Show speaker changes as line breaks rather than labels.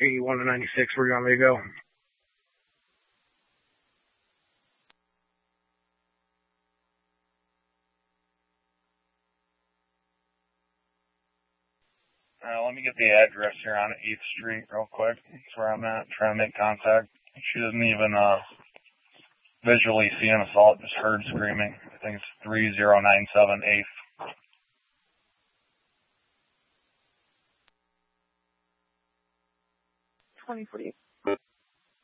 81 to 96, where do you want me to go? Let me get the address here on 8th Street real quick. That's where I'm at, trying to make contact. She doesn't even visually see an assault, just heard screaming. I think it's 3097 8th.
2048.